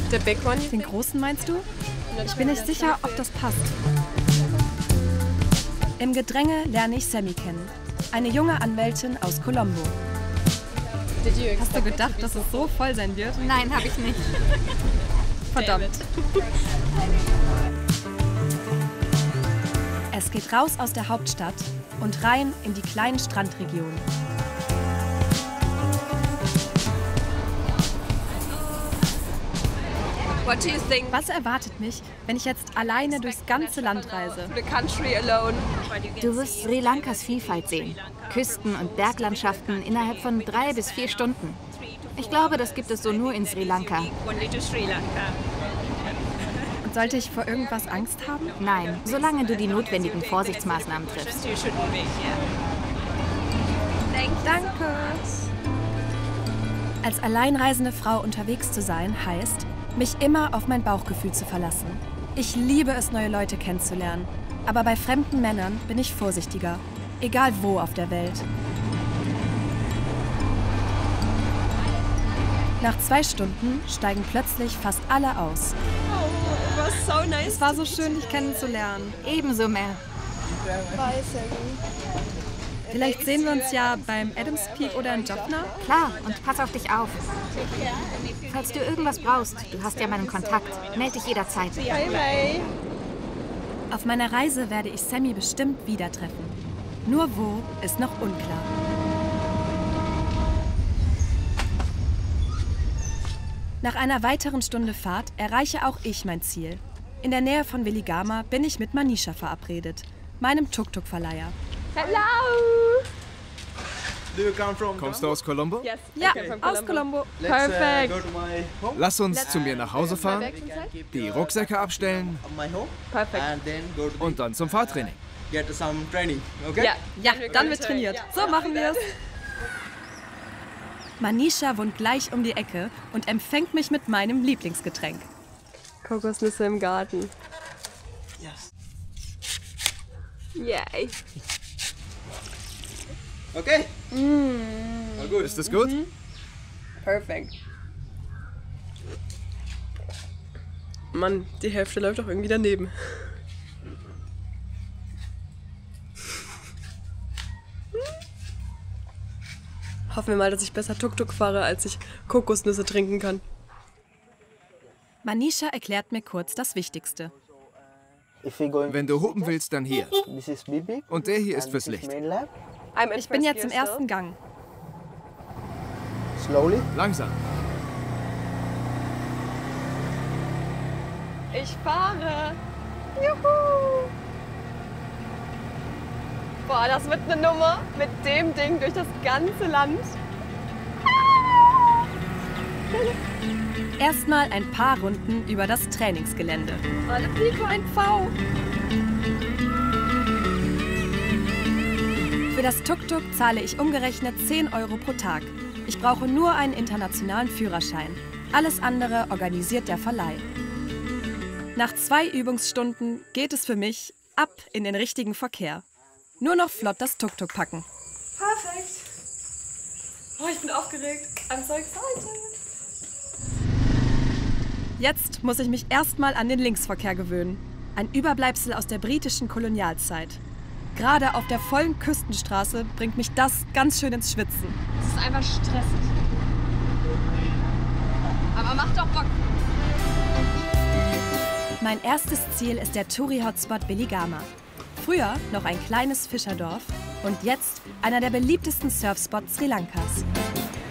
Den großen meinst du? Ich bin nicht sicher, ob das passt. Im Gedränge lerne ich Sammy kennen. Eine junge Anwältin aus Colombo. Hast du gedacht, dass es so voll sein wird? Nein, habe ich nicht. Verdammt. Es geht raus aus der Hauptstadt und rein in die kleinen Strandregionen. Was erwartet mich, wenn ich jetzt alleine durchs ganze Land reise? Du wirst Sri Lankas Vielfalt sehen. Küsten- und Berglandschaften innerhalb von 3 bis 4 Stunden. Ich glaube, das gibt es so nur in Sri Lanka. Und sollte ich vor irgendwas Angst haben? Nein, solange du die notwendigen Vorsichtsmaßnahmen triffst. Danke. Als alleinreisende Frau unterwegs zu sein, heißt, mich immer auf mein Bauchgefühl zu verlassen. Ich liebe es, neue Leute kennenzulernen. Aber bei fremden Männern bin ich vorsichtiger. Egal wo auf der Welt. Nach 2 Stunden steigen plötzlich fast alle aus. Es war so schön, dich kennenzulernen. Ebenso, Mel. Vielleicht sehen wir uns ja beim Adams Peak oder in Jaffna. Klar, und pass auf dich auf. Falls du irgendwas brauchst, du hast ja meinen Kontakt, melde dich jederzeit. Auf meiner Reise werde ich Sammy bestimmt wieder treffen. Nur wo, ist noch unklar. Nach einer weiteren Stunde Fahrt erreiche auch ich mein Ziel. In der Nähe von Weligama bin ich mit Manisha verabredet, meinem Tuk-Tuk-Verleiher. Hello! Kommst du aus Colombo? Ja, aus Colombo. Perfekt. Lass uns zu mir nach Hause fahren, die Rucksäcke abstellen Perfekt. und dann zum Fahrtraining. Ja, Dann wird trainiert. So machen wir es. Manisha wohnt gleich um die Ecke und empfängt mich mit meinem Lieblingsgetränk. Kokosnüsse im Garten. Yay. Okay. War gut. Ist das gut? Perfekt. Mann, die Hälfte läuft doch irgendwie daneben. Hoffen wir mal, dass ich besser Tuk-Tuk fahre, als ich Kokosnüsse trinken kann. Manisha erklärt mir kurz das Wichtigste. Wenn du hupen willst, dann hier. Und der hier ist fürs Licht. Ich bin jetzt im ersten Gang. Langsam. Ich fahre. Juhu. Boah, das wird eine Nummer mit dem Ding durch das ganze Land. Erstmal ein paar Runden über das Trainingsgelände. Alle fliegen ein V. Für das Tuk-Tuk zahle ich umgerechnet 10 € pro Tag. Ich brauche nur einen internationalen Führerschein. Alles andere organisiert der Verleih. Nach 2 Übungsstunden geht es für mich ab in den richtigen Verkehr. Nur noch flott das Tuk-Tuk packen. Perfekt. Oh, ich bin aufgeregt. I'm so excited. Jetzt muss ich mich erstmal an den Linksverkehr gewöhnen. Ein Überbleibsel aus der britischen Kolonialzeit. Gerade auf der vollen Küstenstraße bringt mich das ganz schön ins Schwitzen. Es ist einfach stressig. Aber macht doch Bock. Mein erstes Ziel ist der Touri-Hotspot Weligama. Früher noch ein kleines Fischerdorf und jetzt einer der beliebtesten Surfspots Sri Lankas.